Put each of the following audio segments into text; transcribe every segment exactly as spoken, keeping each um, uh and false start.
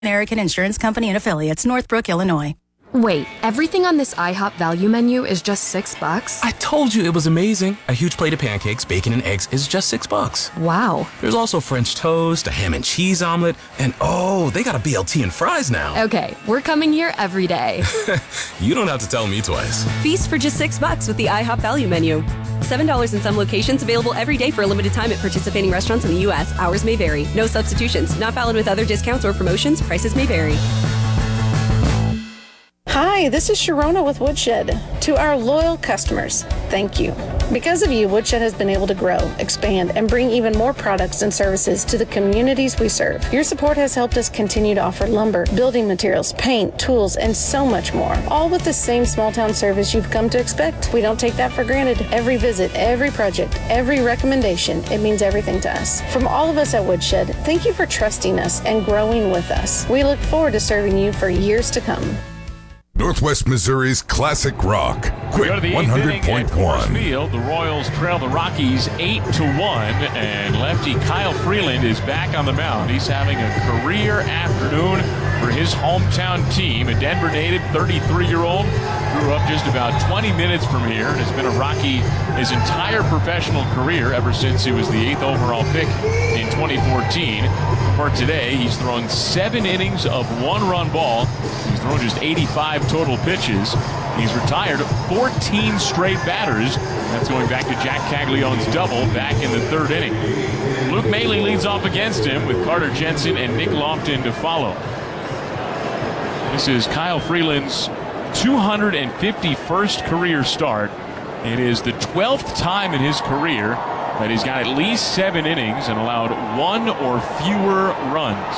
American Insurance Company and Affiliates, Northbrook, Illinois. Wait, everything on this IHOP value menu is just six bucks? I told you it was amazing. A huge plate of pancakes, bacon, and eggs is just six bucks. Wow. There's also French toast, a ham and cheese omelet, and oh, they got a B L T and fries now. Okay, we're coming here every day. You don't have to tell me twice. Feast for just six bucks with the IHOP value menu. seven dollars in some locations, available every day for a limited time at participating restaurants in the U S. Hours may vary. No substitutions. Not valid with other discounts or promotions. Prices may vary. Hi, this is Sharona with Woodshed. To our loyal customers, thank you. Because of you, Woodshed has been able to grow, expand, and bring even more products and services to the communities we serve. Your support has helped us continue to offer lumber, building materials, paint, tools, and so much more, all with the same small-town service you've come to expect. We don't take that for granted. Every visit, every project, every recommendation, it means everything to us. From all of us at Woodshed, thank you for trusting us and growing with us. We look forward to serving you for years to come. Northwest Missouri's classic rock. Quick one hundred point one. Field, the Royals trail the Rockies eight to one, and lefty Kyle Freeland is back on the mound. He's having a career afternoon for his hometown team. A Denver native, thirty-three-year-old, grew up just about twenty minutes from here and has been a Rocky his entire professional career ever since he was the eighth overall pick in twenty fourteen. For today, he's thrown seven innings of one-run ball. He's thrown just eighty-five total pitches. He's retired fourteen straight batters. That's going back to Jack Caglione's double back in the third inning. Luke Maile leads off against him with Carter Jensen and Nick Lofton to follow. This is Kyle Freeland's two hundred fifty-first career start. It is the twelfth time in his career that he's got at least seven innings and allowed one or fewer runs.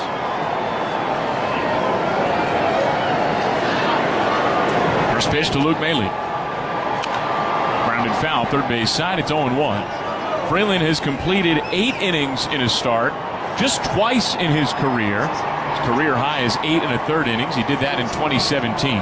First pitch to Luke Maile. Grounded foul, third base side. It's oh one. Freeland has completed eight innings in his start, just twice in his career. His career high is eight and a third innings. He did that in twenty seventeen.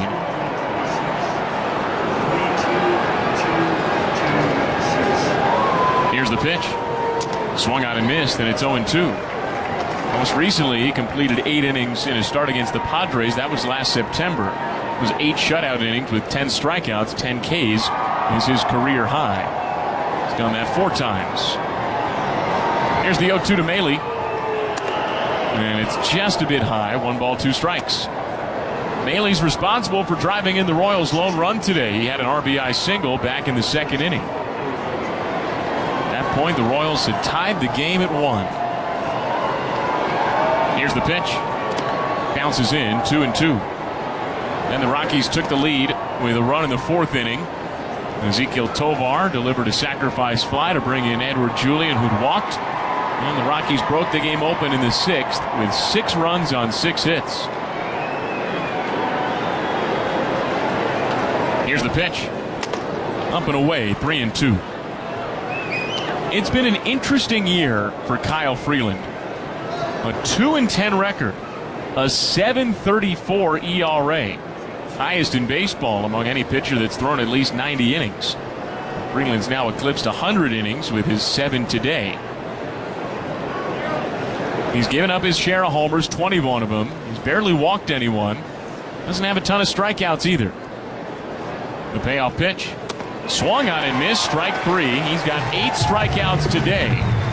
Here's the pitch. Swung out and missed, and it's oh two. Most recently, he completed eight innings in his start against the Padres. That was last September. It was eight shutout innings with ten strikeouts, ten Ks is his career high. He's done that four times. Here's the oh two to Maile. And it's just a bit high. One ball, two strikes. Maile's responsible for driving in the Royals' lone run today. He had an R B I single back in the second inning. At that point, the Royals had tied the game at one. Here's the pitch. Bounces in, two and two. Then the Rockies took the lead with a run in the fourth inning. Ezekiel Tovar delivered a sacrifice fly to bring in Edward Julian, who'd walked. And the Rockies broke the game open in the sixth with six runs on six hits. Here's the pitch. Up and away, three and two. It's been an interesting year for Kyle Freeland. A two and ten record, a seven thirty-four E R A, highest in baseball among any pitcher that's thrown at least ninety innings. Freeland's now eclipsed one hundred innings with his seven today. He's given up his share of homers, twenty-one of them. He's barely walked anyone. Doesn't have a ton of strikeouts either. The payoff pitch. Swung on and missed, strike three. He's got eight strikeouts today.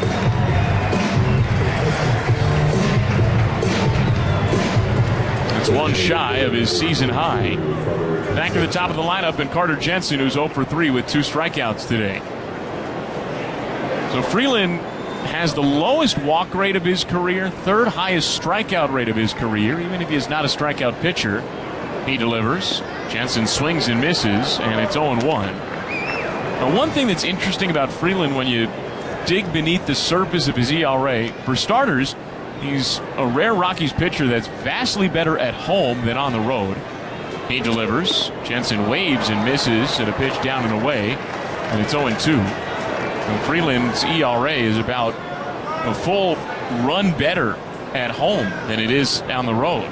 It's one shy of his season high. Back to the top of the lineup, and Carter Jensen, who's oh for three with two strikeouts today. So Freeland has the lowest walk rate of his career, third highest strikeout rate of his career. Even if he is not a strikeout pitcher, he delivers. Jensen swings and misses, and it's oh one. Now, one thing that's interesting about Freeland when you dig beneath the surface of his E R A, for starters, he's a rare Rockies pitcher that's vastly better at home than on the road. He delivers. Jensen waves and misses at a pitch down and away, and it's oh two. And Freeland's E R A is about a full run better at home than it is on the road.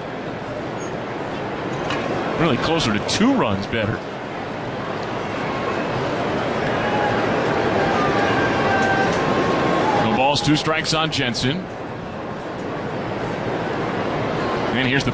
Really closer to two runs better. No balls, two strikes on Jensen. And here's the